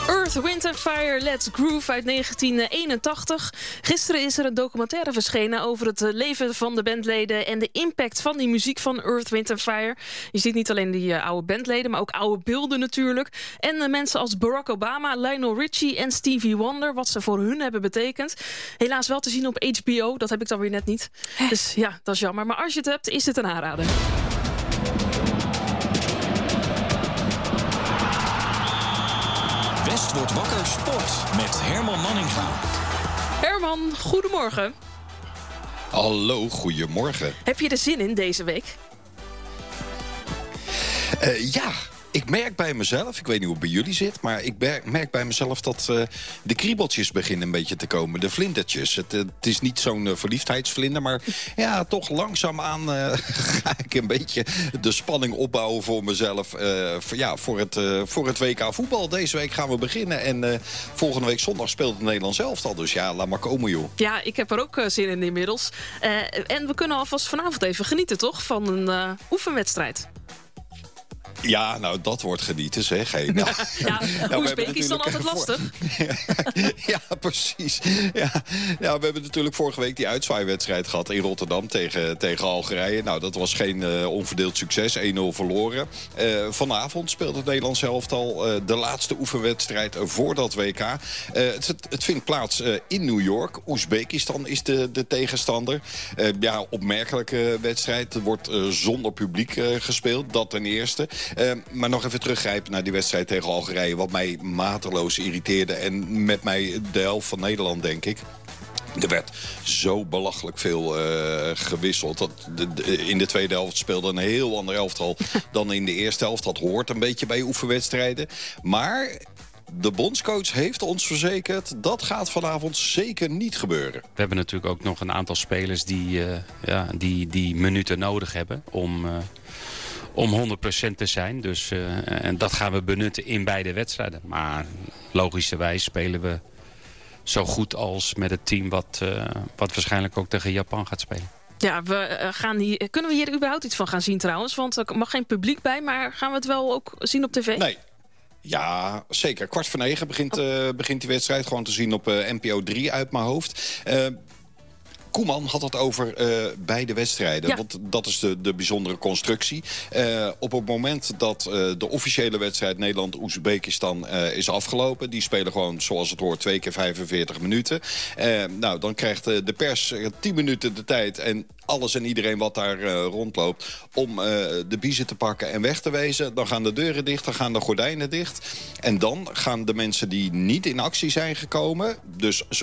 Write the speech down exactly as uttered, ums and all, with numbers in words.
Earth, Wind and Fire, Let's Groove uit negentien eenentachtig. Gisteren is er een documentaire verschenen over het leven van de bandleden en de impact van die muziek van Earth, Wind and Fire. Je ziet niet alleen die uh, oude bandleden, maar ook oude beelden natuurlijk. En uh, mensen als Barack Obama, Lionel Richie en Stevie Wonder, wat ze voor hun hebben betekend. Helaas wel te zien op H B O, dat heb ik dan weer net niet. Dus ja, dat is jammer. Maar als je het hebt, is het een aanrader. West wordt wakker sport met Herman Manninga. Herman, goedemorgen. Hallo, goedemorgen. Heb je er zin in deze week? Uh, ja, ik merk bij mezelf, ik weet niet hoe het bij jullie zit, maar ik merk bij mezelf dat uh, de kriebeltjes beginnen een beetje te komen. De vlindertjes. Het, uh, het is niet zo'n uh, verliefdheidsvlinder, maar ja, toch langzaamaan uh, ga ik een beetje de spanning opbouwen voor mezelf. Uh, voor, ja, voor het, uh, voor het W K voetbal. Deze week gaan we beginnen en uh, volgende week zondag speelt het Nederlands elftal. Dus ja, laat maar komen, joh. Ja, ik heb er ook uh, zin in inmiddels. Uh, en we kunnen alvast vanavond even genieten, toch? Van een uh, oefenwedstrijd. Ja, nou, dat wordt genieten, zeg. Hey, nou, ja, nou, Oezbek is dan altijd lastig. ja, precies. Ja, nou, we hebben natuurlijk vorige week die uitzwaaiwedstrijd gehad in Rotterdam tegen, tegen Algerije. Nou, dat was geen uh, onverdeeld succes, één nul verloren. Uh, vanavond speelt het Nederlands elftal uh, de laatste oefenwedstrijd uh, voor dat W K. Uh, het, het vindt plaats uh, in New York. Oezbekistan is de, de tegenstander. Uh, ja, opmerkelijke wedstrijd. Er wordt uh, zonder publiek uh, gespeeld, dat ten eerste. Uh, maar nog even teruggrijpen naar die wedstrijd tegen Algerije, wat mij mateloos irriteerde. En met mij de helft van Nederland, denk ik. Er werd zo belachelijk veel uh, gewisseld. Dat de, de, in de tweede helft speelde een heel ander elftal dan in de eerste helft. Dat hoort een beetje bij oefenwedstrijden. Maar de bondscoach heeft ons verzekerd, dat gaat vanavond zeker niet gebeuren. We hebben natuurlijk ook nog een aantal spelers die, uh, ja, die, die minuten nodig hebben om... Uh, om honderd procent te zijn. Dus, uh, en dat gaan we benutten in beide wedstrijden. Maar logischerwijs spelen we zo goed als met het team wat, uh, wat waarschijnlijk ook tegen Japan gaat spelen. Ja, we gaan hier, kunnen we hier überhaupt iets van gaan zien trouwens? Want er mag geen publiek bij, maar gaan we het wel ook zien op tv? Nee. Ja, zeker. Kwart voor negen begint, uh, begint die wedstrijd. Gewoon te zien op uh, N P O drie uit mijn hoofd. Uh, Koeman had het over uh, beide wedstrijden. Ja. Want dat is de, de bijzondere constructie. Uh, op het moment dat uh, de officiële wedstrijd Nederland-Oezbekistan uh, is afgelopen. Die spelen gewoon zoals het hoort twee keer vijfenveertig minuten. Uh, nou, dan krijgt uh, de pers uh, tien minuten de tijd. En alles en iedereen wat daar uh, rondloopt om uh, de biezen te pakken en weg te wezen. Dan gaan de deuren dicht, dan gaan de gordijnen dicht. En dan gaan de mensen die niet in actie zijn gekomen, dus